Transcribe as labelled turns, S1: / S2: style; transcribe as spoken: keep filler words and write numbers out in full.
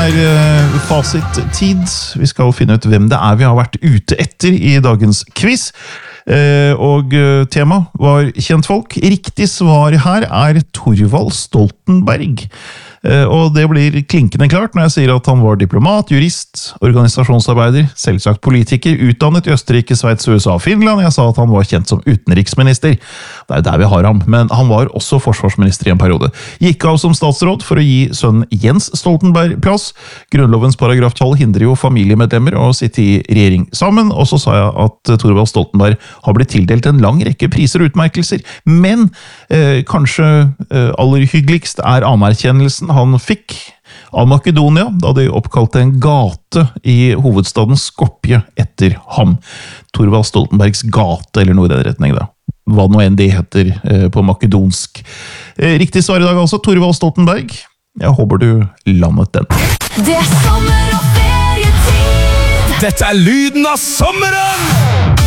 S1: er uh, fasit-tid. Vi skal finne ut hvem det er vi har vært ute etter i dagens quiz. Uh, og uh, tema var kjentfolk. Riktig svar her er Thorvald Stoltenberg. Uh, og det blir klinkende klart når jeg sier at han var diplomat, jurist, organisasjonsarbeider, selvsagt politiker, utdannet i Østerrike, Sveits, U S A og Finland. Jeg sa at han var kjent som utenriksminister. Det er der vi har ham, men han var også forsvarsminister i en periode. Gikk av som statsråd for å gi sønnen Jens Stoltenberg plass. Grunnlovens paragraf tolv hindrer jo familiemedlemmer å sitte i regjering sammen, og så sa jeg at Thorvald Stoltenberg har blitt tildelt en lang rekke priser og utmerkelser, men eh, kanskje eh, aller hyggeligst er anerkjennelsen han fikk av Makedonia, da de oppkalte en gate i hovedstaden Skopje etter ham. Thorvald Stoltenbergs gate, eller noe i den retning da. Hva nå enn det heter eh, på makedonsk. Eh, riktig svar i dag altså, Thorvald Stoltenberg. Jeg håper du landet den.
S2: Det er sommer og ferietid!
S3: Dette er lyden av sommeren!